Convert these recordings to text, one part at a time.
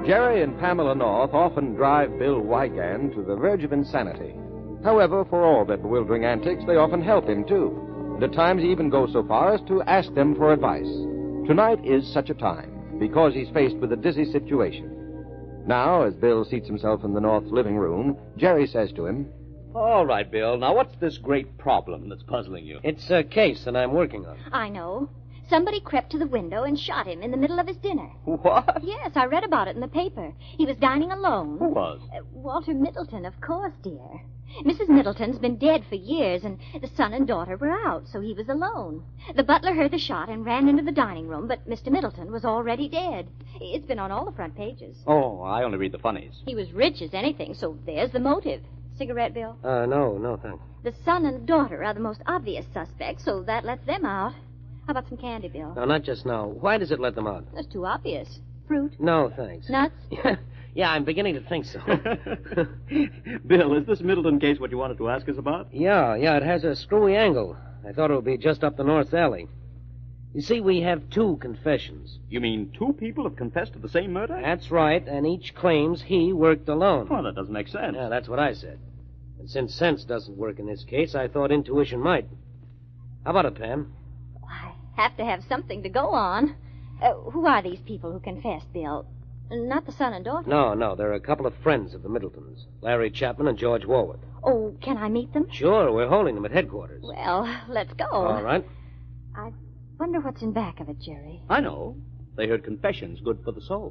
Jerry and Pamela North often drive Bill Wygand to the verge of insanity. However, for all their bewildering antics, they often help him, too. And at times he even goes so far as to ask them for advice. Tonight is such a time, because he's faced with a dizzy situation. Now, as Bill seats himself in the North's living room, Jerry says to him, All right, Bill. Now, what's this great problem that's puzzling you? It's a case that I'm working on. I know. Somebody crept to the window and shot him in the middle of his dinner. What? Yes, I read about it in the paper. He was dining alone. Who was? Walter Middleton, of course, dear. Mrs. Middleton's been dead for years, and the son and daughter were out, so he was alone. The butler heard the shot and ran into the dining room, but Mr. Middleton was already dead. It's been on all the front pages. Oh, I only read the funnies. He was rich as anything, so there's the motive. Cigarette, Bill? No, thanks. The son and daughter are the most obvious suspects, so that lets them out. How about some candy, Bill? No, not just now. Why does it let them out? That's too obvious. Fruit? No, thanks. Nuts? Yeah, I'm beginning to think so. Bill, is this Middleton case what you wanted to ask us about? Yeah, it has a screwy angle. I thought it would be just up the North Alley. You see, we have 2 confessions. You mean 2 people have confessed to the same murder? That's right, and each claims he worked alone. Well, that doesn't make sense. Yeah, that's what I said. And since sense doesn't work in this case, I thought intuition might. How about it, Pam? Have to have something to go on. Who are these people who confessed, Bill? Not the son and daughter? No, they're a couple of friends of the Middletons. Larry Chapman and George Warwood. Oh, can I meet them? Sure, we're holding them at headquarters. Well, let's go. All right. I wonder what's in back of it, Jerry. I know. They heard confessions good for the soul.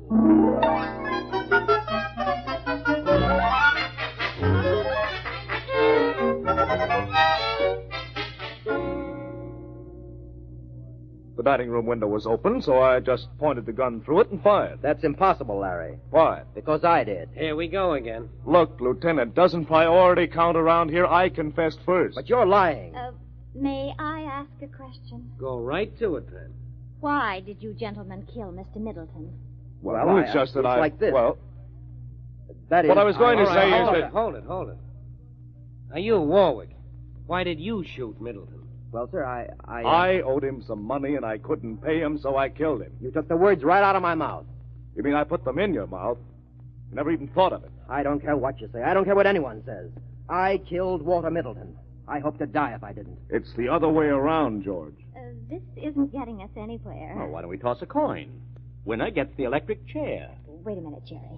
The dining room window was open, so I just pointed the gun through it and fired. That's impossible, Larry. Why? Because I did. Here we go again. Look, Lieutenant, doesn't priority count around here? I confessed first. But you're lying. May I ask a question? Go right to it, then. Why did you gentlemen kill Mr. Middleton? Well, it's just that it's I... like this. Well, that is... what I was going to say is that... Hold it. Now, you, Warwick, why did you shoot Middleton? Well, sir, I owed him some money, and I couldn't pay him, so I killed him. You took the words right out of my mouth. You mean I put them in your mouth? You never even thought of it. I don't care what you say. I don't care what anyone says. I killed Walter Middleton. I hope to die if I didn't. It's the other way around, George. This isn't getting us anywhere. Well, why don't we toss a coin? Winner gets the electric chair. Wait a minute, Jerry.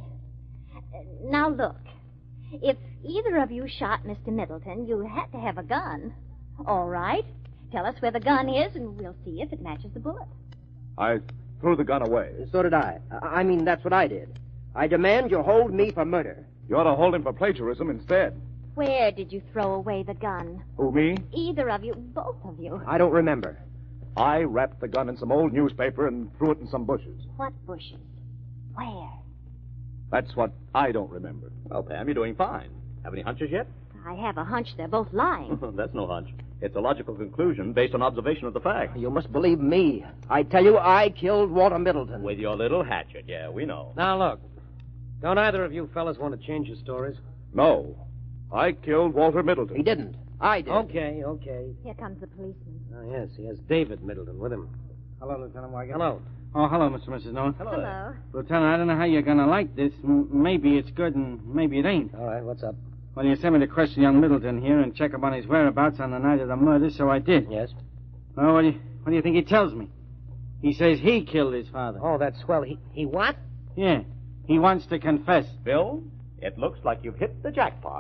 Now, look. If either of you shot Mr. Middleton, you had to have a gun. All right. Tell us where the gun is, and we'll see if it matches the bullet. I threw the gun away. So did I. I mean, that's what I did. I demand you hold me for murder. You ought to hold him for plagiarism instead. Where did you throw away the gun? Who, me? Either of you, both of you. I don't remember. I wrapped the gun in some old newspaper and threw it in some bushes. What bushes? Where? That's what I don't remember. Well, Pam, you're doing fine. Have any hunches yet? I have a hunch they're both lying. That's no hunch. It's a logical conclusion based on observation of the facts. You must believe me. I tell you, I killed Walter Middleton. With your little hatchet, yeah, we know. Now, look. Don't either of you fellas want to change your stories? No. I killed Walter Middleton. He didn't. I did. Okay. Here comes the policeman. Oh, yes, he has David Middleton with him. Hello, Lieutenant Wygant. Hello. Oh, hello, Mr. and Mrs. North. Hello. Lieutenant, I don't know how you're going to like this. Maybe it's good and maybe it ain't. All right, what's up? Well, you sent me to question young Middleton here and check up on his whereabouts on the night of the murder, so I did. Yes? Well, what do you think he tells me? He says he killed his father. Oh, that's swell. He what? Yeah. He wants to confess. Bill, it looks like you've hit the jackpot.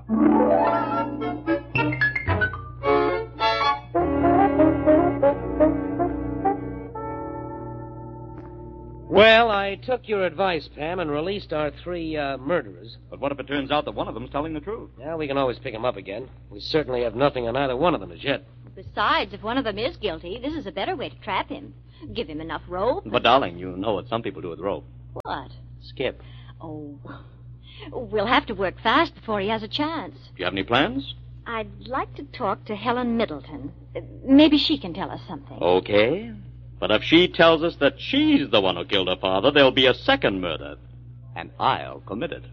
Well, I took your advice, Pam, and released our 3 murderers. But what if it turns out that one of them's telling the truth? Yeah, we can always pick them up again. We certainly have nothing on either one of them as yet. Besides, if one of them is guilty, this is a better way to trap him. Give him enough rope. But, darling, you know what some people do with rope. What? Skip. Oh, we'll have to work fast before he has a chance. Do you have any plans? I'd like to talk to Helen Middleton. Maybe she can tell us something. Okay. But if she tells us that she's the one who killed her father, there'll be a second murder. And I'll commit it.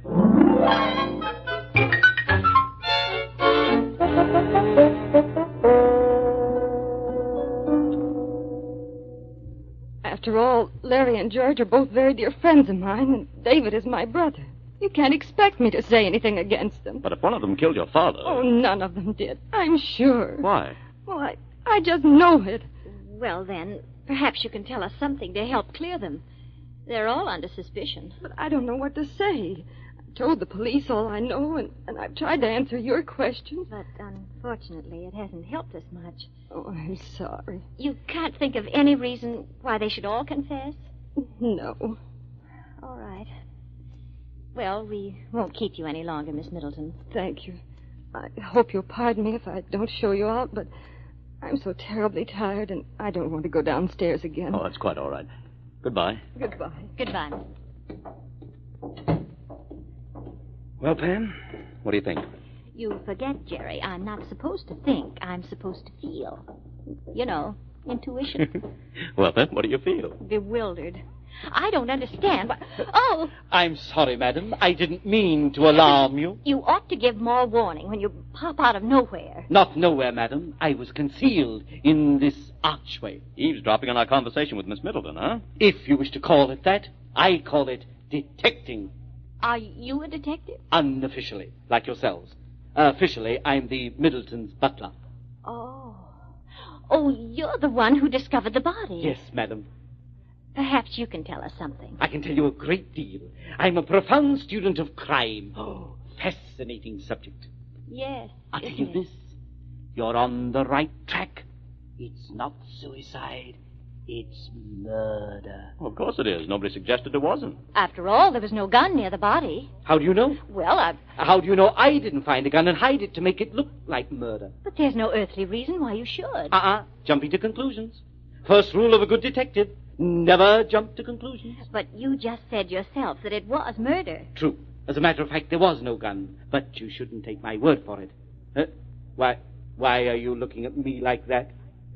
After all, Larry and George are both very dear friends of mine, and David is my brother. You can't expect me to say anything against them. But if one of them killed your father... Oh, none of them did. I'm sure. Why? Well, I just know it. Well, then, perhaps you can tell us something to help clear them. They're all under suspicion. But I don't know what to say. I've told the police all I know, and I've tried to answer your questions. But unfortunately, it hasn't helped us much. Oh, I'm sorry. You can't think of any reason why they should all confess? No. All right. Well, we won't keep you any longer, Miss Middleton. Thank you. I hope you'll pardon me if I don't show you out, but I'm so terribly tired, and I don't want to go downstairs again. Oh, that's quite all right. Goodbye. Goodbye. Goodbye. Well, Pam? What do you think? You forget, Jerry, I'm not supposed to think. I'm supposed to feel. You know, intuition. Well, then, what do you feel? Bewildered. I don't understand. Oh! I'm sorry, madam. I didn't mean to alarm you. You ought to give more warning when you pop out of nowhere. Not nowhere, madam. I was concealed in this archway. Eavesdropping on our conversation with Miss Middleton, huh? If you wish to call it that, I call it detecting. Are you a detective? Unofficially, like yourselves. Officially, I'm the Middleton's butler. Oh. Oh, you're the one who discovered the body. Yes, madam. Perhaps you can tell us something. I can tell you a great deal. I'm a profound student of crime. Oh, fascinating subject. Yes. I'll tell you this. You're on the right track. It's not suicide. It's murder. Well, of course it is. Nobody suggested it wasn't. After all, there was no gun near the body. How do you know? Well, How do you know I didn't find a gun and hide it to make it look like murder? But there's no earthly reason why you should. Jumping to conclusions. First rule of a good detective. Never jump to conclusions. But you just said yourself that it was murder. True. As a matter of fact, there was no gun. But you shouldn't take my word for it. Why are you looking at me like that?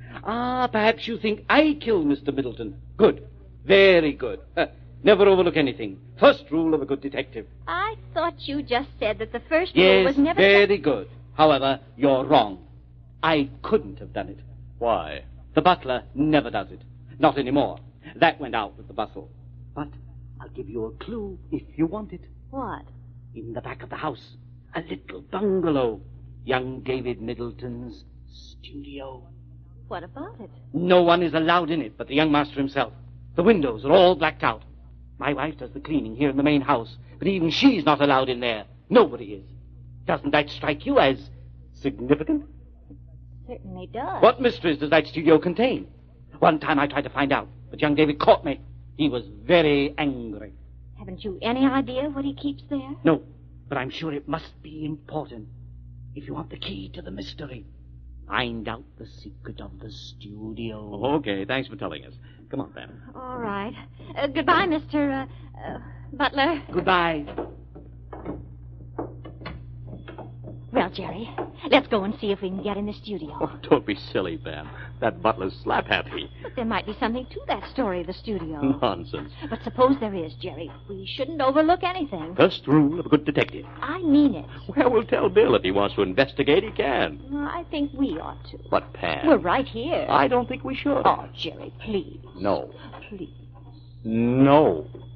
Perhaps you think I killed Mr. Middleton. Good. Very good. Never overlook anything. First rule of a good detective. I thought you just said that the first rule was never... Yes, very good. However, you're wrong. I couldn't have done it. Why? The butler never does it. Not anymore. That went out with the bustle. But I'll give you a clue if you want it. What? In the back of the house, a little bungalow. Young David Middleton's studio. What about it? No one is allowed in it but the young master himself. The windows are all blacked out. My wife does the cleaning here in the main house, but even she's not allowed in there. Nobody is. Doesn't that strike you as significant? Certainly does. What mysteries does that studio contain? One time I tried to find out, but young David caught me. He was very angry. Haven't you any idea what he keeps there? No, but I'm sure it must be important. If you want the key to the mystery, find out the secret of the studio. Okay, thanks for telling us. Come on, Pam. All right. Goodbye, Mr. Butler. Goodbye. Well, Jerry, let's go and see if we can get in the studio. Oh, don't be silly, Pam. That butler's slap-happy. But there might be something to that story of the studio. Nonsense. But suppose there is, Jerry. We shouldn't overlook anything. First rule of a good detective. I mean it. Well, we'll tell Bill if he wants to investigate, he can. I think we ought to. But, Pam... We're right here. I don't think we should. Oh, Jerry, please. No. Please. No.